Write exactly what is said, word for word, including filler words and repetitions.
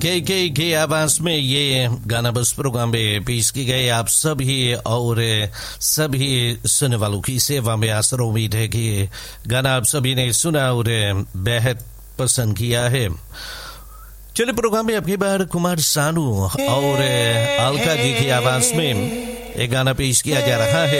के के के आवाज में ये गाना बस प्रोग्राम में पेश की गई आप सभी और सभी सुनने वालों की सेवा में आसर उम्मीद है कि गाना आप सभी ने सुना और बेहद पसंद किया है। चलिए प्रोग्राम में अगली बार कुमार सानू और अलका जी की आवाज में एक गाना पेश किया जा रहा है।